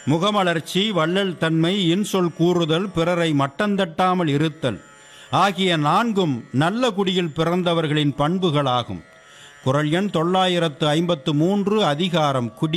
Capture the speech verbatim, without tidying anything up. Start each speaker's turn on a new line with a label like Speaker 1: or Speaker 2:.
Speaker 1: முகமலர்ச்சி, வள்ளல் தன்மை, இன்சொல் கூறுதல், பிறரை மட்டந்தட்டாமல் இருத்தல் ஆகிய நான்கும் நல்ல குடியில் பிறந்தவர்களின் பண்புகளாகும். குறள் எண் தொள்ளாயிரத்து ஐம்பத்து மூன்று. அதிகாரம் குடி.